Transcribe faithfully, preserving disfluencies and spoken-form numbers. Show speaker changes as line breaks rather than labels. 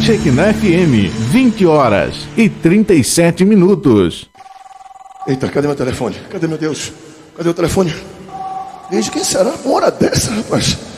Shekinah F M, vinte horas e trinta e sete minutos.
Eita, cadê meu telefone? Cadê, meu Deus? Cadê o telefone? Desde quem será uma hora dessa, rapaz?